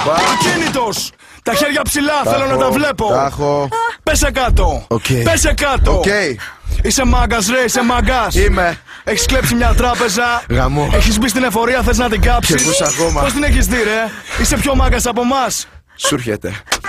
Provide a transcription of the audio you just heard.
Ακίνητος. Τα χέρια ψηλά, θέλω να τα βλέπω. Τα έχω. Πέσε κάτω. Πέσε κάτω. Είσαι μάγκας ρε, είσαι μάγκας. Είμαι. Έχεις κλέψει μια τράπεζα. Γαμό. Έχεις μπει στην εφορία, θες να την κάψεις. Και πούς ακόμα. Πώς την έχεις δει ρε. Είσαι πιο μάγκας από μας. Σου έρχεται.